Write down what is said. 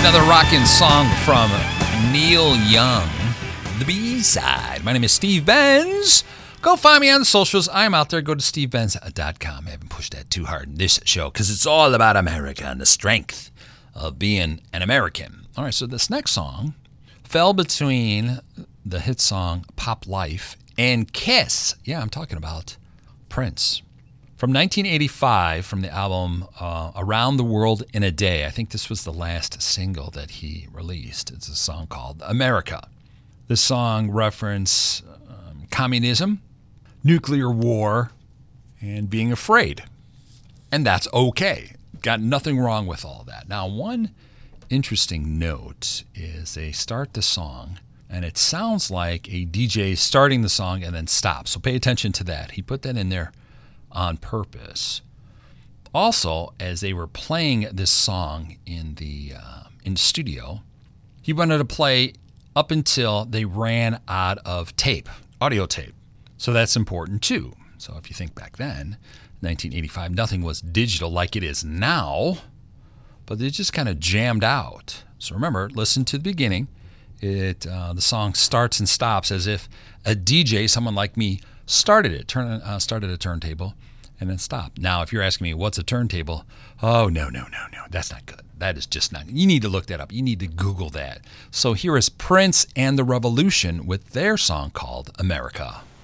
Another rockin' song from Neil Young, the B-side. My name is Steve Benz. Go find me on the socials. I'm out there. Go to stevebenz.com. I haven't pushed that too hard in this show because it's all about America and the strength of being an American. All right, so this next song fell between the hit song Pop Life and Kiss. Yeah, I'm talking about Prince. From 1985, from the album Around the World in a Day. I think this was the last single that he released. It's a song called America. This song references communism, nuclear war, and being afraid. And that's okay. Got nothing wrong with all that. Now, one interesting note is they start the song, and it sounds like a DJ starting the song and then stops. So pay attention to that. He put that in there on purpose. Also, as they were playing this song in the studio, he wanted to play up until they ran out of tape, audio tape. So that's important too. So if you think back then, 1985, nothing was digital like it is now, but they just kind of jammed out. So remember, listen to the beginning. The song starts and stops as if a DJ, someone like me, started a turntable and then stopped. Now, if you're asking me what's a turntable, oh, no, that's not good. That is just not. You need to look that up. You need to Google that. So here is Prince and the Revolution with their song called America.